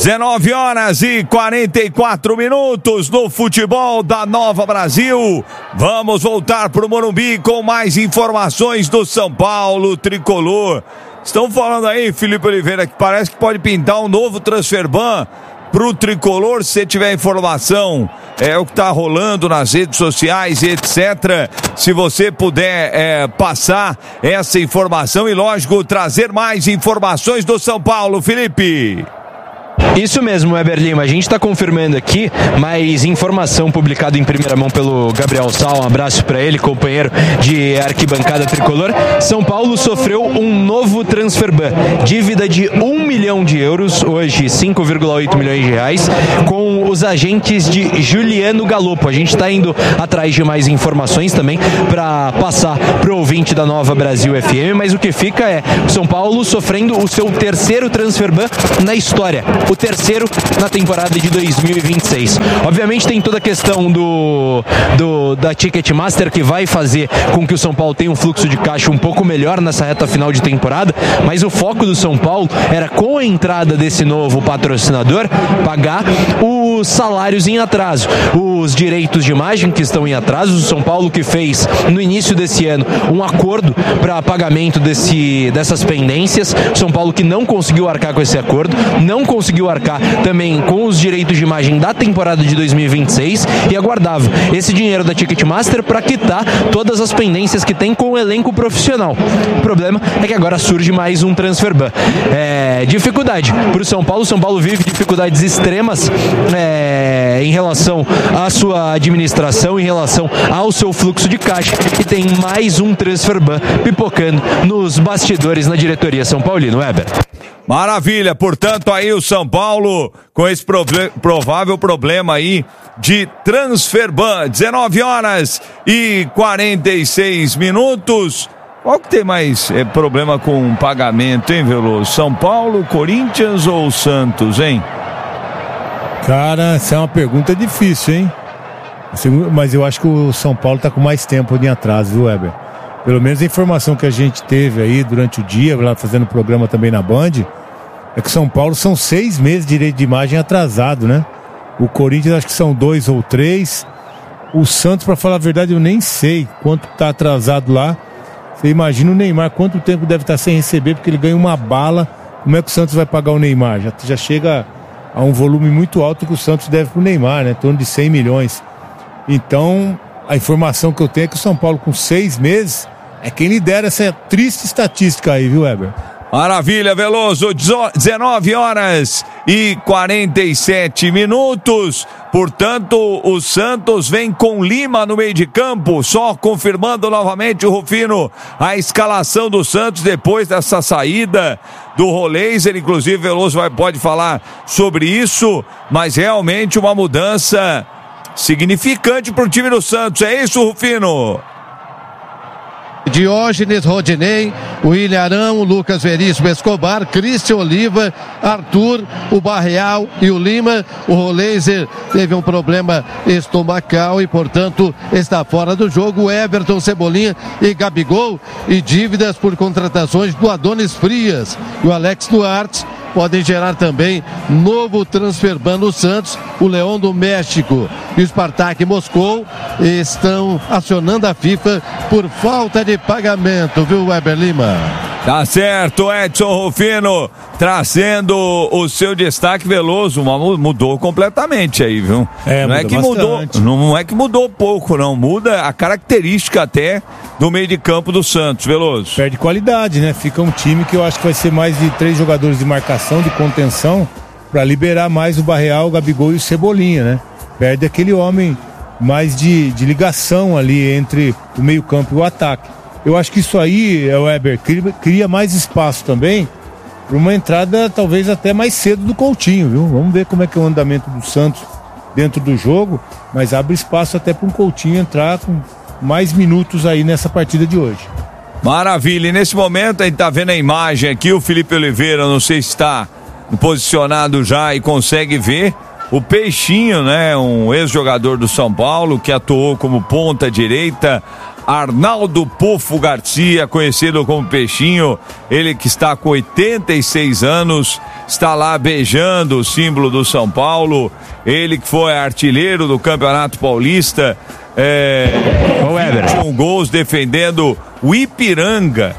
19h44 no futebol da Nova Brasil. Vamos voltar pro Morumbi com mais informações do São Paulo tricolor. Estão falando aí, Felipe Oliveira, que parece que pode pintar um novo transfer ban pro tricolor. Se você tiver informação, é o que tá rolando nas redes sociais, etc. Se você puder passar essa informação e, lógico, trazer mais informações do São Paulo, Felipe. Isso mesmo, Weber Lima, a gente está confirmando aqui, mas informação publicada em primeira mão pelo Gabriel Sal, um abraço para ele, companheiro de arquibancada tricolor. São Paulo sofreu um novo transfer ban, dívida de 1 milhão de euros, hoje 5,8 milhões de reais, com os agentes de Juliano Galopo. A gente está indo atrás de mais informações também para passar para o ouvinte da Nova Brasil FM, mas o que fica é o São Paulo sofrendo o seu terceiro transfer ban na história. O terceiro na temporada de 2026. Obviamente tem toda a questão da Ticketmaster, que vai fazer com que o São Paulo tenha um fluxo de caixa um pouco melhor nessa reta final de temporada, mas o foco do São Paulo era, com a entrada desse novo patrocinador, pagar os salários em atraso, os direitos de imagem que estão em atraso. O São Paulo que fez no início desse ano um acordo para pagamento dessas pendências. O São Paulo que não conseguiu arcar com esse acordo, não conseguiu arcar também com os direitos de imagem da temporada de 2026 e aguardava esse dinheiro da Ticketmaster para quitar todas as pendências que tem com o elenco profissional. O problema é que agora surge mais um transfer ban. Dificuldade para o São Paulo vive dificuldades extremas em relação à sua administração, em relação ao seu fluxo de caixa, e tem mais um transfer ban pipocando nos bastidores na diretoria São Paulino. Weber. Maravilha, portanto aí o São Paulo com esse provável problema aí de transfer ban. 19h46. Qual que tem mais problema com pagamento, hein, Veloso? São Paulo, Corinthians ou Santos, hein? Cara, essa é uma pergunta difícil, hein? Mas eu acho que o São Paulo tá com mais tempo em atraso, viu, Weber? Pelo menos a informação que a gente teve aí durante o dia, lá fazendo programa também na Band, é que São Paulo são 6 meses de direito de imagem atrasado, né? O Corinthians acho que são 2 ou 3. O Santos, pra falar a verdade, eu nem sei quanto tá atrasado lá. Você imagina o Neymar, quanto tempo deve estar sem receber, porque ele ganha uma bala. Como é que o Santos vai pagar o Neymar? Já chega a um volume muito alto que o Santos deve pro Neymar, né? Em torno de 100 milhões. Então, a informação que eu tenho é que o São Paulo, com 6 meses, é quem lidera essa triste estatística aí, viu, Weber? Maravilha, Veloso. 19h47. Portanto, o Santos vem com Lima no meio de campo, só confirmando novamente o Rufino a escalação do Santos depois dessa saída do Roleiser. Inclusive, Veloso pode falar sobre isso, mas realmente uma mudança significante para o time do Santos. É isso, Rufino? Diógenes, Rodinei, William Arão, Lucas Veríssimo, Escobar, Cristian Oliva, Arthur, o Barreal e o Lima. O Roleiser teve um problema estomacal e, portanto, está fora do jogo. Everton, Cebolinha e Gabigol, e dívidas por contratações do Adonis Frias e o Alex Duarte podem gerar também novo transfer ban no Santos. O Leão do México e o Spartak Moscou estão acionando a FIFA por falta de pagamento, viu, Weber Lima? Tá certo, Edson Rufino, trazendo o seu destaque. Veloso, mudou completamente aí, viu? Não é que mudou pouco, não. Muda a característica até do meio de campo do Santos, Veloso. Perde qualidade, né? Fica um time que eu acho que vai ser mais de 3 jogadores de marcação, de contenção, para liberar mais o Barreal, o Gabigol e o Cebolinha, né? Perde aquele homem mais de ligação ali entre o meio campo e o ataque. Eu acho que isso aí, Weber, cria mais espaço também para uma entrada talvez até mais cedo do Coutinho, viu? Vamos ver como é que é o andamento do Santos dentro do jogo, mas abre espaço até para um Coutinho entrar com mais minutos aí nessa partida de hoje. Maravilha, e nesse momento a gente tá vendo a imagem aqui, o Felipe Oliveira, não sei se está posicionado já e consegue ver. O Peixinho, né, um ex-jogador do São Paulo que atuou como ponta direita Arnaldo Pofo Garcia, conhecido como Peixinho, ele que está com 86 anos, está lá beijando o símbolo do São Paulo, ele que foi artilheiro do Campeonato Paulista, 21 gols defendendo o Ipiranga,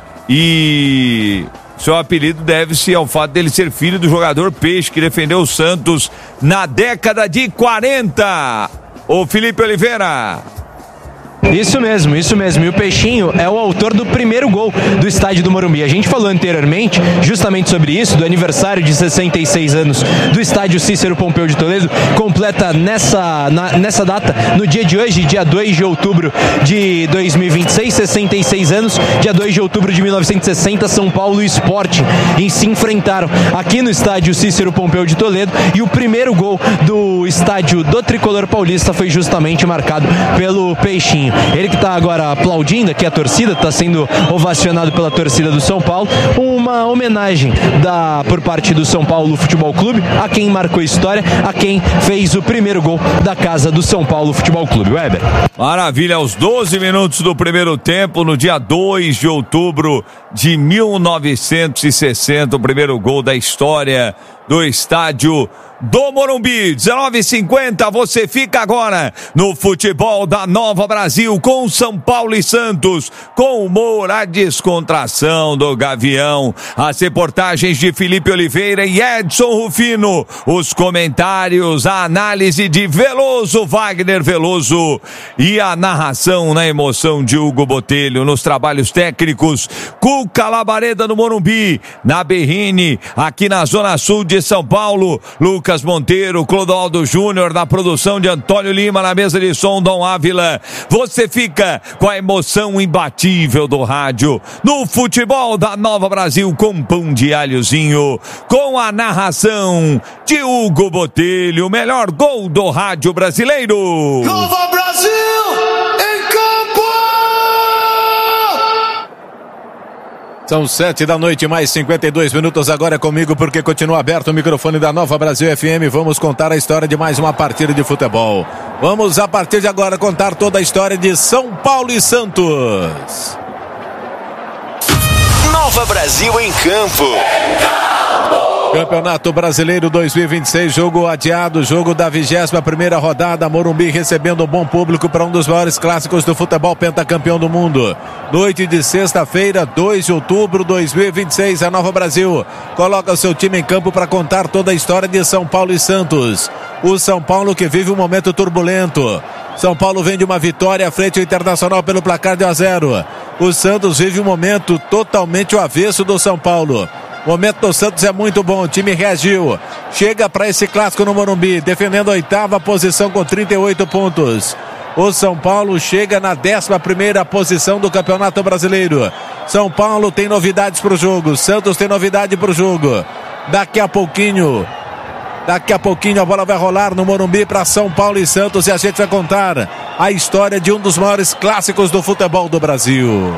e seu apelido deve-se ao fato dele ser filho do jogador Peixe, que defendeu o Santos na década de 40. Ô Felipe Oliveira. Isso mesmo. E o Peixinho é o autor do primeiro gol do estádio do Morumbi. A gente falou anteriormente justamente sobre isso, do aniversário de 66 anos do estádio Cícero Pompeu de Toledo. Completa nessa data, no dia de hoje, dia 2 de outubro de 2026, 66 anos, dia 2 de outubro de 1960, São Paulo e Sporting se enfrentaram aqui no estádio Cícero Pompeu de Toledo, e o primeiro gol do estádio do Tricolor Paulista foi justamente marcado pelo Peixinho. Ele que está agora aplaudindo aqui a torcida, está sendo ovacionado pela torcida do São Paulo. Uma homenagem por parte do São Paulo Futebol Clube a quem marcou história, a quem fez o primeiro gol da casa do São Paulo Futebol Clube. Weber. Maravilha, aos 12 minutos do primeiro tempo, no dia 2 de outubro de 1960, o primeiro gol da história do estádio do Morumbi. 19h50, você fica agora no futebol da Nova Brasil com São Paulo e Santos, com humor, a descontração do Gavião, as reportagens de Felipe Oliveira e Edson Rufino, os comentários, a análise de Wagner Veloso, e a narração na emoção de Hugo Botelho, nos trabalhos técnicos Cuca Labareda no Morumbi, na Berrini, aqui na Zona Sul de São Paulo, Lucas Monteiro, Clodoaldo Júnior, na produção de Antônio Lima, na mesa de som Dom Ávila. Você fica com a emoção imbatível do rádio no futebol da Nova Brasil, com pão de alhozinho, com a narração de Hugo Botelho, o melhor gol do rádio brasileiro. Nova Brasil em campo! São 7h, mais 52 minutos agora comigo, porque continua aberto o microfone da Nova Brasil FM. Vamos contar a história de mais uma partida de futebol. Vamos, a partir de agora, contar toda a história de São Paulo e Santos. Nova Brasil em campo. Campeonato Brasileiro 2026, jogo adiado, jogo da 21ª rodada, Morumbi recebendo um bom público para um dos maiores clássicos do futebol, pentacampeão do mundo. Noite de sexta-feira, 2 de outubro de 2026, a Nova Brasil coloca o seu time em campo para contar toda a história de São Paulo e Santos. O São Paulo que vive um momento turbulento. São Paulo vem de uma vitória frente ao Internacional pelo placar de 1-0. O Santos vive um momento totalmente o avesso do São Paulo. O momento do Santos é muito bom, o time reagiu, chega para esse clássico no Morumbi, defendendo a 8ª posição com 38 pontos. O São Paulo chega na 11ª posição do Campeonato Brasileiro. São Paulo tem novidades para o jogo, Santos tem novidade para o jogo. Daqui a pouquinho a bola vai rolar no Morumbi para São Paulo e Santos, e a gente vai contar a história de um dos maiores clássicos do futebol do Brasil.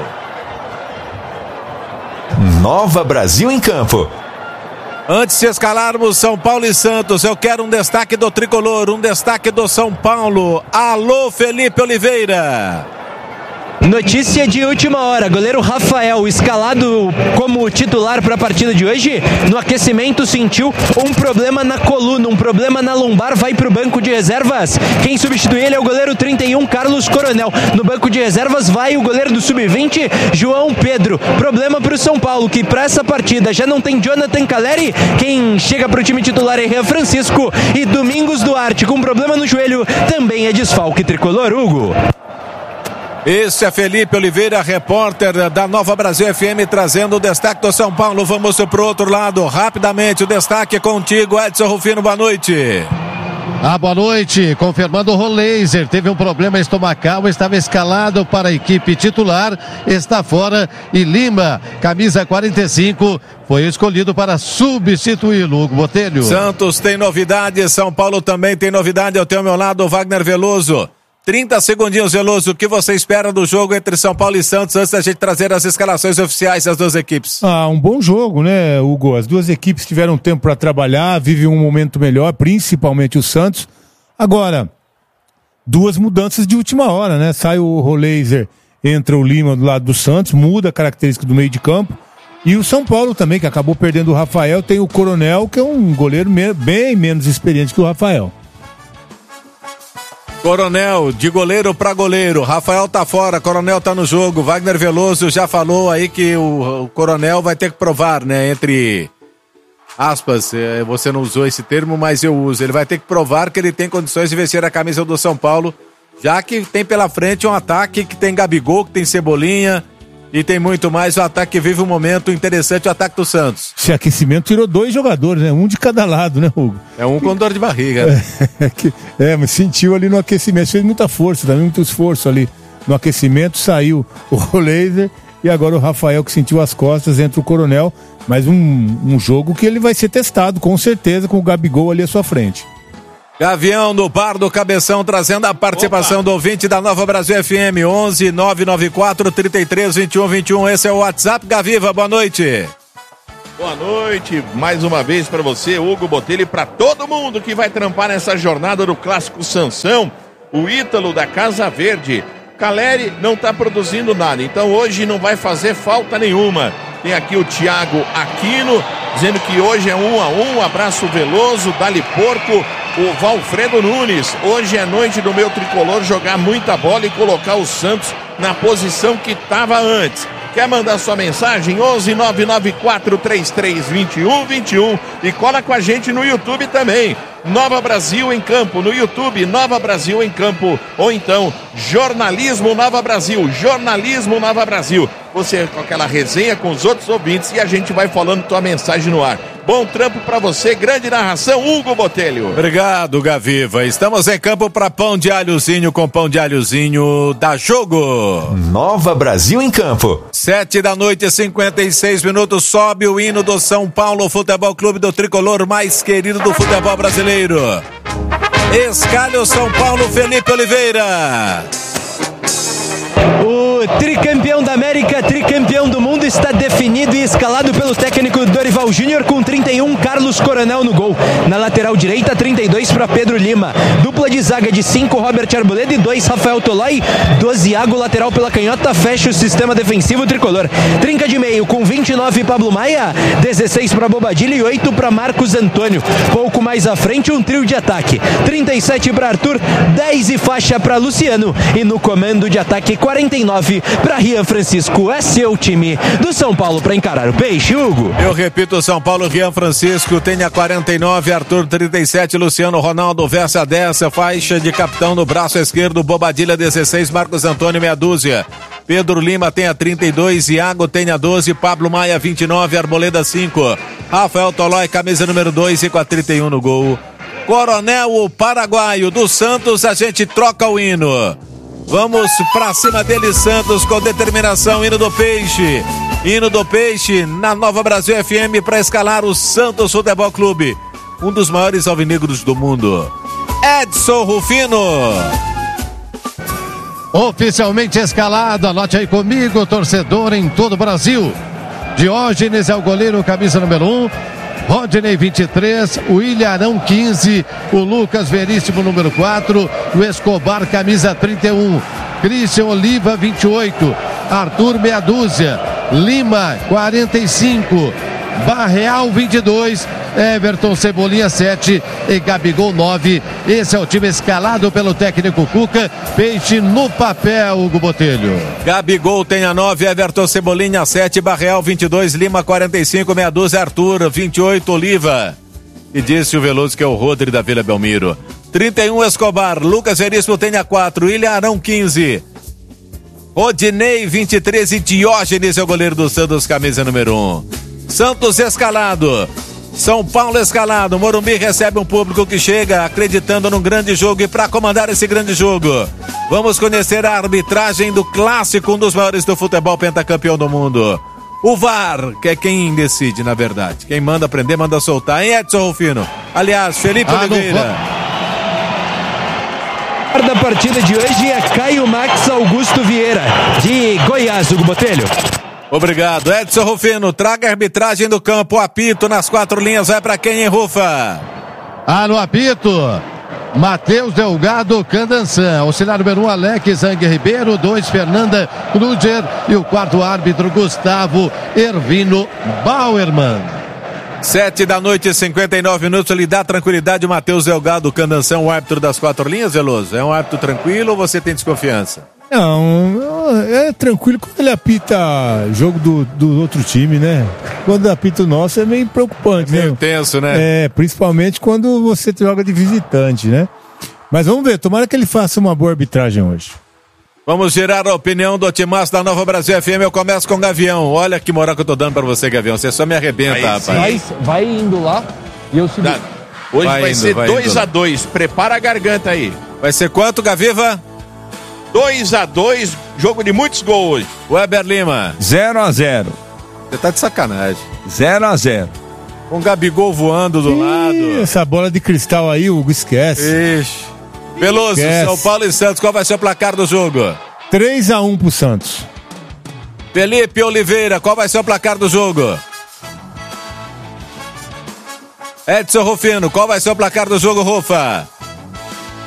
Nova Brasil em campo. Antes de escalarmos São Paulo e Santos, eu quero um destaque do Tricolor, um destaque do São Paulo. Alô, Felipe Oliveira. Notícia de última hora, goleiro Rafael, escalado como titular para a partida de hoje, no aquecimento sentiu um problema na coluna, um problema na lombar, vai para o banco de reservas. Quem substitui ele é o goleiro 31, Carlos Coronel. No banco de reservas vai o goleiro do Sub-20, João Pedro. Problema para o São Paulo, que para essa partida já não tem Jonathan Caleri. Quem chega para o time titular é Rian Francisco, e Domingos Duarte, com problema no joelho, também é desfalque tricolor. Hugo. Esse é Felipe Oliveira, repórter da Nova Brasil FM, trazendo o destaque do São Paulo. Vamos para o outro lado, rapidamente, o destaque contigo, Edson Rufino, boa noite. Boa noite, confirmando o Roleiser, teve um problema estomacal, estava escalado para a equipe titular, está fora, e Lima, camisa 45, foi escolhido para substituí-lo. Hugo Botelho. Santos tem novidade, São Paulo também tem novidade, eu tenho ao meu lado o Wagner Veloso. 30 segundinhos, Veloso, o que você espera do jogo entre São Paulo e Santos antes da gente trazer as escalações oficiais das duas equipes? Um bom jogo, né, Hugo? As duas equipes tiveram tempo para trabalhar, vivem um momento melhor, principalmente o Santos. Agora, duas mudanças de última hora, né? Sai o Roleiser entra o Lima do lado do Santos, muda a característica do meio de campo. E o São Paulo também, que acabou perdendo o Rafael, tem o Coronel, que é um goleiro bem menos experiente que o Rafael. Coronel, de goleiro para goleiro. Rafael tá fora, Coronel tá no jogo. Wagner Veloso já falou aí que o Coronel vai ter que provar, né? Entre aspas, você não usou esse termo, mas eu uso. Ele vai ter que provar que ele tem condições de vestir a camisa do São Paulo, já que tem pela frente um ataque que tem Gabigol, que tem Cebolinha e tem muito mais. O ataque vive um momento interessante, o ataque do Santos. Esse aquecimento tirou 2 jogadores, né? Um de cada lado, né, Hugo? É um com dor de barriga, né? Mas sentiu ali no aquecimento, fez muita força, também muito esforço ali no aquecimento, saiu o Roleiser e agora o Rafael que sentiu as costas, entra o Coronel, mas um jogo que ele vai ser testado, com certeza, com o Gabigol ali à sua frente. Gavião do Bar do Cabeção trazendo a participação do ouvinte da Nova Brasil FM 11 994 33 21 21. Esse é o WhatsApp. Gaviva, boa noite. Boa noite, mais uma vez para você, Hugo Botelho, e para todo mundo que vai trampar nessa jornada do Clássico Sansão, o Ítalo da Casa Verde. Caleri não está produzindo nada, então hoje não vai fazer falta nenhuma. Tem aqui o Thiago Aquino, dizendo que hoje é 1-1, abraço Veloso, Dali Porco, o Valfredo Nunes. Hoje é noite do meu tricolor jogar muita bola e colocar o Santos na posição que estava antes. Quer mandar sua mensagem? 11 994 33 21 21 e cola com a gente no YouTube também. Nova Brasil em Campo, no YouTube, Nova Brasil em Campo, ou então Jornalismo Nova Brasil, Jornalismo Nova Brasil. Você com aquela resenha com os outros ouvintes e a gente vai falando tua mensagem no ar. Bom trampo pra você, grande narração, Hugo Botelho. Obrigado, Gaviva. Estamos em campo para pão de alhozinho com pão de alhozinho da Jogo. Nova Brasil em Campo. 7h56, sobe o hino do São Paulo Futebol Clube, do tricolor mais querido do futebol brasileiro. Escalha o São Paulo, Felipe Oliveira. O tricampeão da América, tricampeão do mundo, está definido e escalado pelo técnico Dorival Júnior com 31, Carlos Coronel no gol. Na lateral direita, 32 para Pedro Lima. Dupla de zaga de 5, Robert Arboleda e 2, Rafael Tolói. 12, Iago, lateral pela canhota, fecha o sistema defensivo tricolor. Trinca de meio com 29, Pablo Maia. 16 para Bobadilha e 8 para Marcos Antônio. Pouco mais à frente, um trio de ataque. 37 para Arthur, 10 e faixa para Luciano. E no comando de ataque, 49 para Rian Francisco. Esse é o time do São Paulo para encarar o Peixe, Hugo. Eu repito, São Paulo, Rian Francisco tem a 49, Arthur 37, Luciano Ronaldo versa 10, faixa de capitão no braço esquerdo, Bobadilha 16, Marcos Antônio meia dúzia. Pedro Lima tem a 32, Iago tem a 12, Pablo Maia 29, Arboleda 5, Rafael Tolói camisa número 2 e com a 31 no gol. Coronel, o paraguaio do Santos, a gente troca o hino. Vamos pra cima dele, Santos, com determinação, hino do Peixe. Hino do Peixe na Nova Brasil FM para escalar o Santos Futebol Clube, um dos maiores alvinegros do mundo. Edson Rufino. Oficialmente escalado, anote aí comigo, torcedor em todo o Brasil. Diógenes é o goleiro, camisa número 1. Rodney 23, o Ilharão 15, o Lucas Veríssimo número 4, o Escobar camisa 31, Christian Oliva 28, Arthur meia dúzia, Lima 45, Barreal 22, Everton Cebolinha 7 e Gabigol 9. Esse é o time escalado pelo técnico Cuca. Peixe no papel, Hugo Botelho. Gabigol tem a 9, Everton Cebolinha 7, Barreal 22, Lima 45, meia dúzia, Arthur 28, Oliva. E disse o Veloso que é o Rodri da Vila Belmiro. 31, Escobar, Lucas Veríssimo tem a 4, Ilharão 15, Rodinei 23 e Diógenes é o goleiro do Santos, camisa número 1. Santos escalado, São Paulo escalado, Morumbi recebe um público que chega acreditando num grande jogo, e para comandar esse grande jogo, vamos conhecer a arbitragem do clássico, um dos maiores do futebol, pentacampeão do mundo. O VAR, que é quem decide, na verdade. Quem manda aprender, manda soltar, hein, Edson Rufino? Aliás, Felipe Oliveira. Da partida de hoje é Caio Max Augusto Vieira, de Goiás, Hugo Botelho. Obrigado, Edson Rufino. Traga a arbitragem do campo. O apito nas 4 linhas vai para quem, hein, Rufa? No apito, Matheus Delgado Candançan. Auxiliar número 1, Alex Zang Ribeiro. 2, Fernanda Kruger. E o quarto árbitro, Gustavo Ervino Bauerman. 7h59. Ele dá tranquilidade, o Matheus Delgado Candançan, o árbitro das 4 linhas, Veloso? É um árbitro tranquilo ou você tem desconfiança? Não, é tranquilo quando ele apita jogo do outro time, né? Quando apita o nosso é meio preocupante, meio tenso, né? É, principalmente quando você joga de visitante, né? Mas vamos ver, tomara que ele faça uma boa arbitragem hoje. Vamos girar a opinião do timaço da Nova Brasil FM. Eu começo com o Gavião. Olha que moral que eu tô dando pra você, Gavião. Você só me arrebenta, rapaz. Vai indo lá e eu sigo. Hoje vai ser 2-2. Prepara a garganta aí. Vai ser quanto, Gaviva? 2-2, jogo de muitos gols hoje. Weber Lima. 0-0. Você tá de sacanagem. 0-0. Com o Gabigol voando do lado. Essa bola de cristal aí, Hugo, esquece. Ixi. Veloso, São Paulo e Santos, qual vai ser o placar do jogo? 3-1 pro Santos. Felipe Oliveira, qual vai ser o placar do jogo? Edson Rufino, qual vai ser o placar do jogo, Rufa?